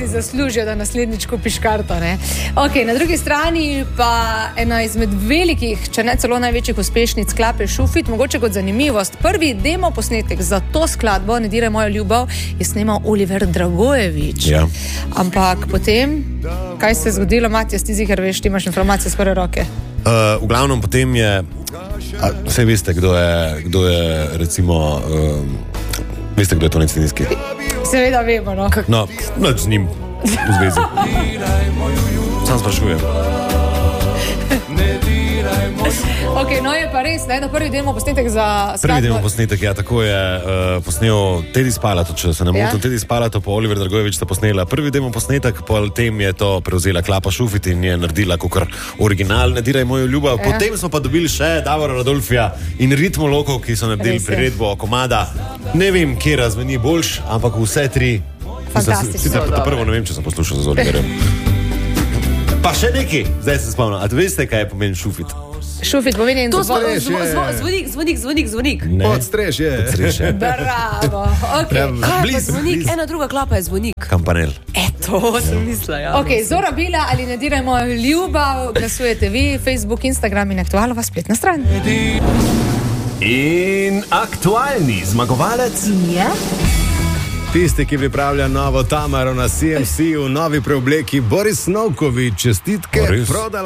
zaslužijo, da naslednjič kupiš karto. Okay, na drugi strani pa ena izmed velikih, če ne celo največjih uspešnic skladbe Šufit, mogoče kot zanimivost. Prvi demo posnetek za to skladbo Ne diraj mojo ljubav je snemal Oliver Dragojevič. Ja. Ampak potem, kaj se je zgodilo, Matijas, ti ziher veš, ti imaš informacije z prve roke. V glavnem potem je, vse veste, kdo je recimo, veste, kdo je Tone Cetinski? Seveda vemo, no. No, z njim v zvezi. Sam sprašujem. Ok, no je pa res, da prvi demo posnetek za skladbo. Prvi demo posnetek, ja, tako je posnel Teddy Spalato, če se ne motim. Teddy Spalato pa Oliver Dragojevič sta posnela prvi demo posnetek, potem je to prevzela Klapa Šufit in je naredila kakor original Ne diraj mojo ljubav. Potem smo pa dobili še Davora Radolfija in ritmologov, ki so naredili priredbo komada. Ne vem, kje razmeni boljš, ampak vse tri. Fantastično. Sicer pa prvo ne vem, če sem poslušal za Oliverjem. Pa še nekaj, zdaj se spomnim. A veste, kaj je pomen Šufit? Šufit pomeni zvonik. Podstreš je. Bravo. Zvonik, ena druga klapa je zvonik. Kampanel. To sem mislila, ja. Ok, Zora Bila ali Ne diraj mojo ljubav, glasujete vi, Facebook, Instagram in aktualna spletna stran. In aktualni zmagovalec je... Tisti, ki pripravlja novo Tamaro na CMC v novi preobleki, Boris Novković. Čestitke, prodala.